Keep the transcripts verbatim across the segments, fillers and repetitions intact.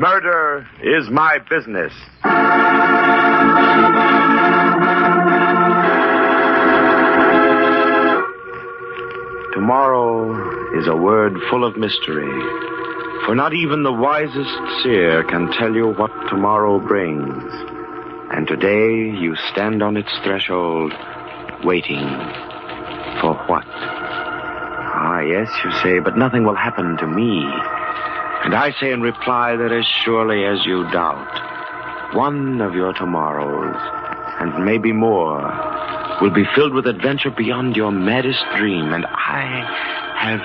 Murder is my business. Tomorrow is a word full of mystery, for not even the wisest seer can tell you what tomorrow brings. And today you stand on its threshold, waiting for what? Ah, yes, you say, but nothing will happen to me. And I say in reply that as surely as you doubt, one of your tomorrows, and maybe more, will be filled with adventure beyond your maddest dream, and I have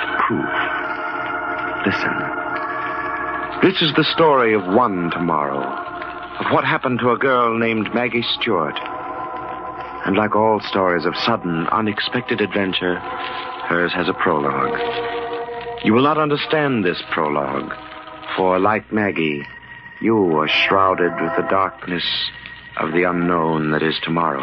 proof. Listen. This is the story of one tomorrow, of what happened to a girl named Maggie Stewart. And like all stories of sudden, unexpected adventure, hers has a prologue. You will not understand this prologue, for like Maggie, you are shrouded with the darkness of the unknown that is tomorrow.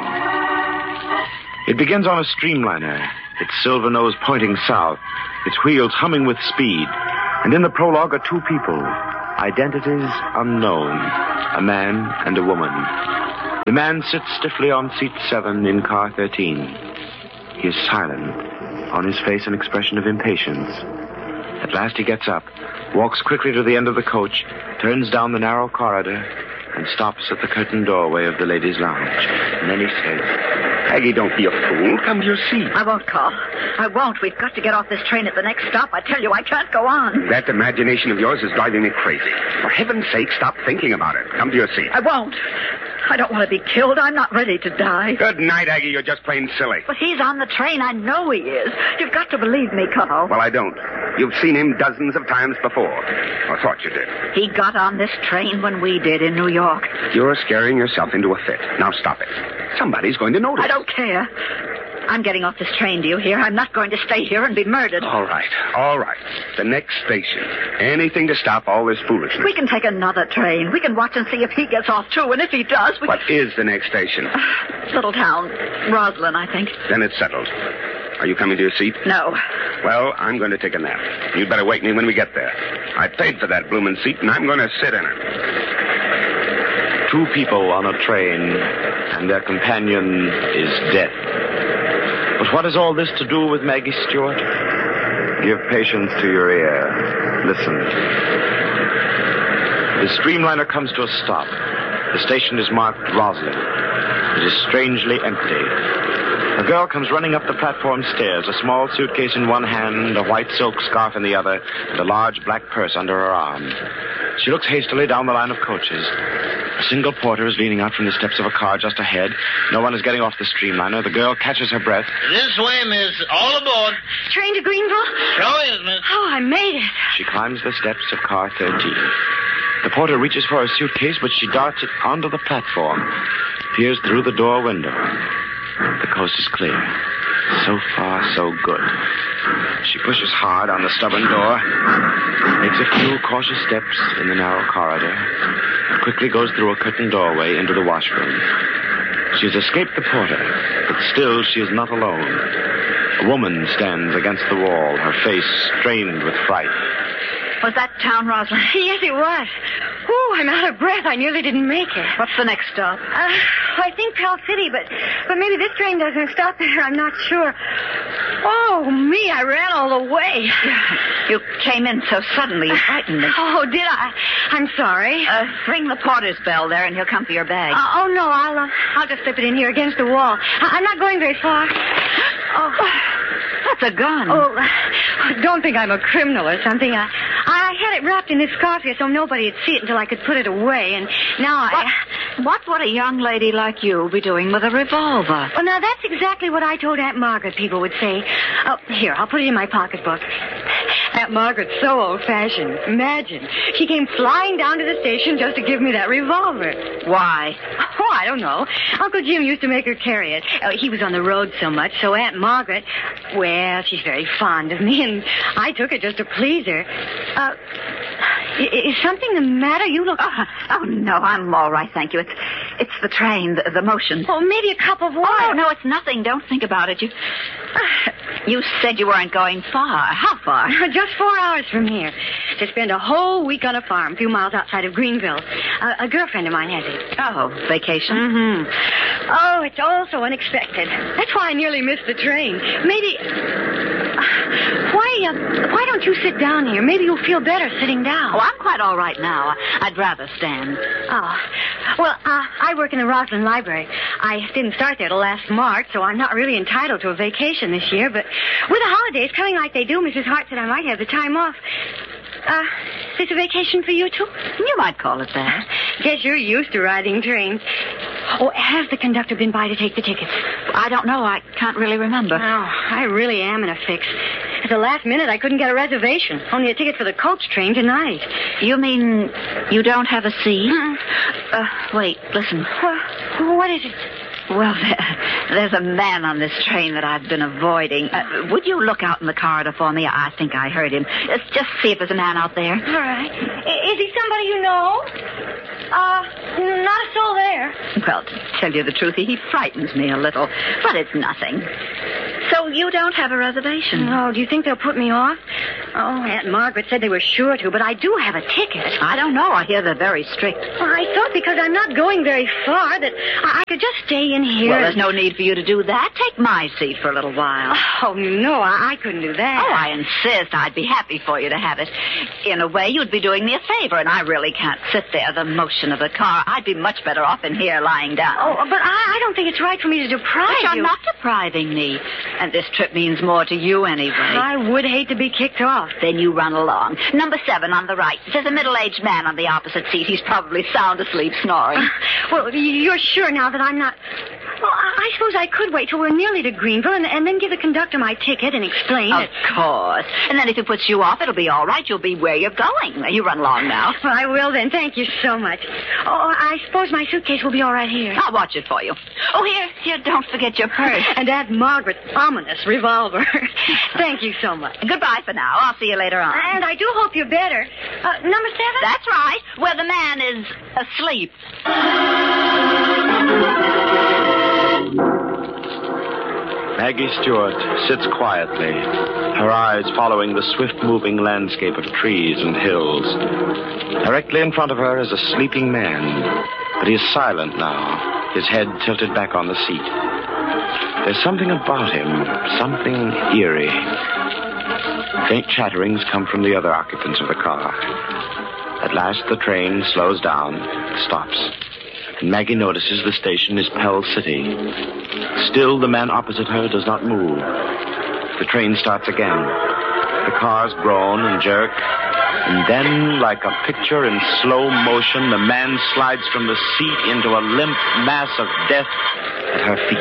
It begins on a streamliner, its silver nose pointing south, its wheels humming with speed, and in the prologue are two people, identities unknown, a man and a woman. The man sits stiffly on seat seven in car thirteen. He is silent, on his face an expression of impatience. At last he gets up, walks quickly to the end of the coach, turns down the narrow corridor, and stops at the curtained doorway of the ladies' lounge. And then he says, Aggie, don't be a fool. Come to your seat. I won't, Carl. I won't. We've got to get off this train at the next stop. I tell you, I can't go on. That imagination of yours is driving me crazy. For heaven's sake, stop thinking about it. Come to your seat. I won't. I don't want to be killed. I'm not ready to die. Good night, Aggie. You're just plain silly. But he's on the train. I know he is. You've got to believe me, Carl. Well, I don't. You've seen him dozens of times before. Or thought you did. He got on this train when we did in New York. You're scaring yourself into a fit. Now stop it. Somebody's going to notice. I don't care. I'm getting off this train, do you hear? I'm not going to stay here and be murdered. All right, all right. The next station. Anything to stop all this foolishness. We can take another train. We can watch and see if he gets off, too. And if he does, we... What is the next station? Uh, little town. Roslyn, I think. Then it's settled. Are you coming to your seat? No. Well, I'm going to take a nap. You'd better wake me when we get there. I paid for that bloomin' seat, and I'm going to sit in it. Two people on a train, and their companion is death. But what has all this to do with Maggie Stewart? Give patience to your ear. Listen. The streamliner comes to a stop. The station is marked Roslyn. It is strangely empty. A girl comes running up the platform stairs, a small suitcase in one hand, a white silk scarf in the other, and a large black purse under her arm. She looks hastily down the line of coaches. A single porter is leaning out from the steps of a car just ahead. No one is getting off the streamliner. The girl catches her breath. This way, miss. All aboard. Train to Greenville? Sure is, miss. Oh, I made it. She climbs the steps of car thirteen. The porter reaches for her suitcase, but she darts it onto the platform, peers through the door window. The coast is clear. So far, so good. She pushes hard on the stubborn door, makes a few cautious steps in the narrow corridor, quickly goes through a curtained doorway into the washroom. She has escaped the porter, but still she is not alone. A woman stands against the wall, her face strained with fright. Was that town, Roslyn? Yes, it was. Ooh, I'm out of breath. I nearly didn't make it. What's the next stop? Uh, I think Pell City, but but maybe this train doesn't stop there. I'm not sure. Oh, me, I ran all the way. You came in so suddenly, you frightened me. Oh, did I? I'm sorry. Uh, ring the porter's bell there, and he'll come for your bag. Uh, oh, no, I'll uh, I'll just slip it in here against the wall. I- I'm not going very far. Oh, that's a gun. Oh, don't think I'm a criminal or something. I I had it wrapped in this scarf here so nobody'd see it until I could put it away, and now I... What, what would a young lady like you be doing with a revolver? Well, now, that's exactly what I told Aunt Margaret people would say. Oh, here, I'll put it in my pocketbook. Aunt Margaret's so old-fashioned. Imagine. She came flying down to the station just to give me that revolver. Why? Oh, I don't know. Uncle Jim used to make her carry it. Uh, he was on the road so much, so Aunt Margaret, well, she's very fond of me, and I took it just to please her. Uh, is something the matter? You look... Oh, oh, no, I'm all right, thank you. It's it's the train, the, the motion. Oh, maybe a cup of water. Oh, no, it's nothing. Don't think about it. You... You said you weren't going far. How far? Just four hours from here. To spend a whole week on a farm a few miles outside of Greenville. Uh, a girlfriend of mine has it. Oh, vacation? Mm-hmm. Oh, it's all so unexpected. That's why I nearly missed the train. Maybe... Why, uh, why don't you sit down here? Maybe you'll feel better sitting down. Oh, I'm quite all right now. I'd rather stand. Oh. Well, uh, I work in the Roslyn Library. I didn't start there till last March, so I'm not really entitled to a vacation this year. But with the holidays coming like they do, Missus Hart said I might have the time off. Uh, is this a vacation for you, too? You might call it that. Guess you're used to riding trains. Oh, has the conductor been by to take the tickets? I don't know. I can't really remember. Oh, I really am in a fix. At the last minute, I couldn't get a reservation. Only a ticket for the coach train tonight. You mean you don't have a seat? Mm. Uh, wait, listen. What, what is it? Well, there, there's a man on this train that I've been avoiding. Uh, would you look out in the corridor for me? I think I heard him. Just, just see if there's a man out there. All right. I- is he somebody you know? Uh, not a soul there. Well, to tell you the truth, he, he frightens me a little. But it's nothing. So you don't have a reservation? No, do you think they'll put me off? Oh, Aunt Margaret said they were sure to, but I do have a ticket. I don't know. I hear they're very strict. Well, I thought because I'm not going very far that I, I could just stay in here. Well, there's no need for you to do that. Take my seat for a little while. Oh, no, I, I couldn't do that. Oh, I insist. I'd be happy for you to have it. In a way, you'd be doing me a favor, and I really can't sit there, the motion of the car. I'd be much better off in here lying down. Oh, but I, I don't think it's right for me to deprive But you're you. not depriving me. And this trip means more to you anyway. I would hate to be kicked off. Then you run along. Number seven on the right. There's a middle-aged man on the opposite seat. He's probably sound asleep snoring. Uh, well, you're sure now that I'm not... Well, I, I suppose I could wait till we're nearly to Greenville and, and then give the conductor my ticket and explain Of it. course. And then if it puts you off, it'll be all right. You'll be where you're going. You run along now. Well, I will then. Thank you so much. Oh, I suppose my suitcase will be all right here. I'll watch it for you. Oh, here, here, don't forget your purse. And Aunt Margaret's ominous revolver. Thank you so much. Goodbye for now. I'll see you later on. And I do hope you're better. Uh, number seven? That's right. Where the man is asleep. Maggie Stewart sits quietly, her eyes following the swift-moving landscape of trees and hills. Directly in front of her is a sleeping man, but he is silent now, his head tilted back on the seat. There's something about him, something eerie. Faint chatterings come from the other occupants of the car. At last, the train slows down, stops. And Maggie notices the station is Pell City. Still, the man opposite her does not move. The train starts again. The cars groan and jerk. And then, like a picture in slow motion, the man slides from the seat into a limp mass of death at her feet.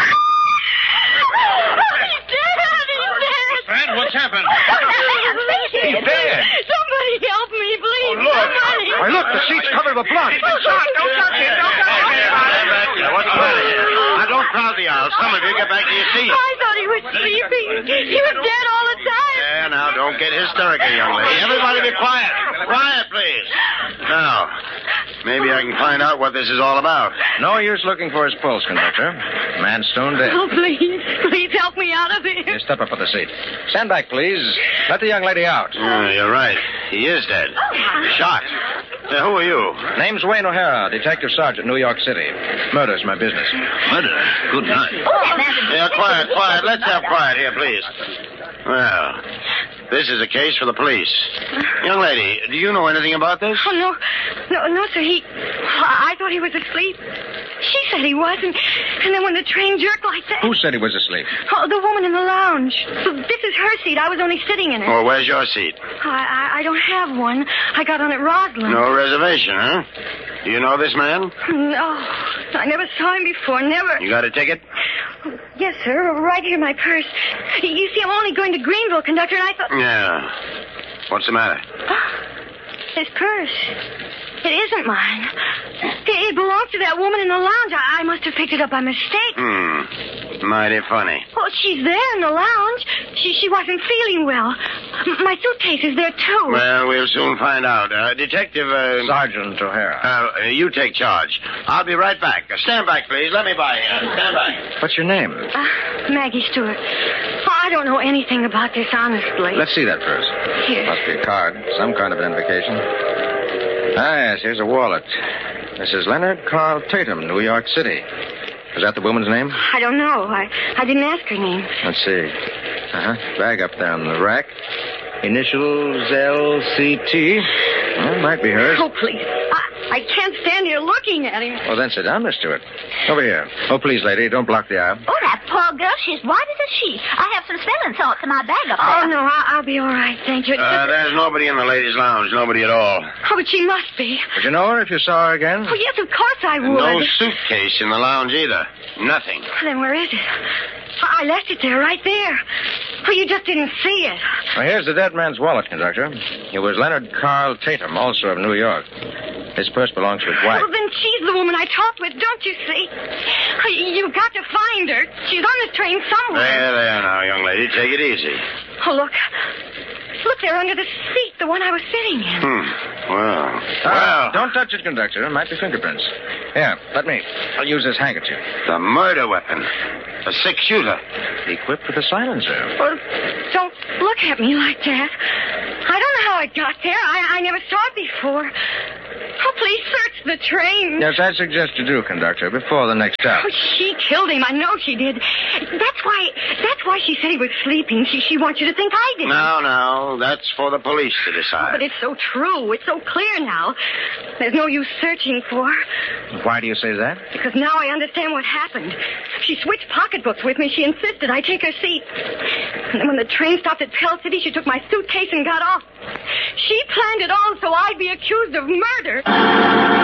He's dead! He's dead! Fred, what's happened? He's dead. Somebody help me, please. Oh, look. Somebody. Why, look, the seat's covered with blood. He's been shot. Don't touch him. Don't touch him. What's the matter here? Now, don't crowd the aisle. Some of you get back to your seats. I thought he was sleeping. He was dead all the time. Yeah, now, don't get hysterical, young lady. Everybody be quiet. Quiet, please. Now, maybe I can find out what this is all about. No use looking for his pulse, conductor. Man's stone dead. Oh, please. Please help me out of here. You step up for the seat. Stand back, please. Let the young lady out. Oh, you're right. He is dead. Shot. Uh, who are you? Name's Wayne O'Hara, Detective Sergeant, New York City. Murder's my business. Murder? Good night. Yeah, quiet, quiet. Let's have quiet here, please. Well, this is a case for the police. Young lady, do you know anything about this? Oh, no. No, no, sir. He... I thought he was asleep. She said he wasn't. And then when the train jerked like that... Who said he was asleep? Oh, the woman in the lounge. This is her seat. I was only sitting in it. Oh, where's your seat? I, I, I don't have one. I got on at Roslyn. No reservation, huh? Do you know this man? No. I never saw him before. Never. You got a ticket? Yes, sir. Right here in my purse. You see, I'm only going to Greenville, conductor, and I thought... Yeah. What's the matter? His purse. It isn't mine. It, it belongs to that woman in the lounge. I, I must have picked it up by mistake. Hmm. Mighty funny. Oh, she's there in the lounge. She she wasn't feeling well. M- my suitcase is there, too. Well, we'll soon find out. Uh, Detective... Uh, Sergeant O'Hara. uh, you take charge. I'll be right back. Uh, stand back, please. Let me by. Uh, stand back. What's your name? Uh, Maggie Stewart. Oh, I I don't know anything about this, honestly. Let's see that first. Here. Must be a card. Some kind of identification. Ah, yes, here's a wallet. Missus Leonard Carl Tatum, New York City. Is that the woman's name? I don't know. I, I didn't ask her name. Let's see. Uh-huh. Bag up there on the rack. Initials L C T. Well, might be hers. Oh, please. I, I can't stand here looking at him. Well, then sit down, Miss Stewart. Over here. Oh, please, lady, don't block the aisle. Oh, that poor girl. She's white as a sheet. I have some smelling salts in my bag up there. Oh, no, I, I'll be all right, thank you. Uh, there's nobody in the ladies' lounge. Nobody at all. Oh, but she must be. Would you know her if you saw her again? Oh, yes, of course I would. No suitcase in the lounge either. Nothing. Then where is it? I left it there, right there. Oh, you just didn't see it. Well, here's the dead man's wallet, conductor. It was Leonard Carl Tatum, also of New York. His purse belongs to his wife. Well, then she's the woman I talked with, don't you see? Oh, you've got to find her. She's on this train somewhere. There, there now, young lady. Take it easy. Oh, look. Look there under the seat, the one I was sitting in. Hmm. Well. Uh, Well. Don't touch it, conductor. It might be fingerprints. Here, let me. I'll use this handkerchief. The murder weapon. A six-shooter. Equipped with a silencer. Well, don't look at me like that. I don't know how it got there. I, I never saw it before. Oh, please search the train. Yes, I suggest you do, conductor, before the next stop. Oh, she killed him. I know she did. That's why. That's why she said he was sleeping. She she wants you to think I did. No, no. That's for the police to decide. But it's so true. It's so clear now. There's no use searching for her. Why do you say that? Because now I understand what happened. She switched pocketbooks with me. She insisted I take her seat. And then when the train stopped at Pell City, she took my suitcase and got off. She planned it all so I'd be accused of murder.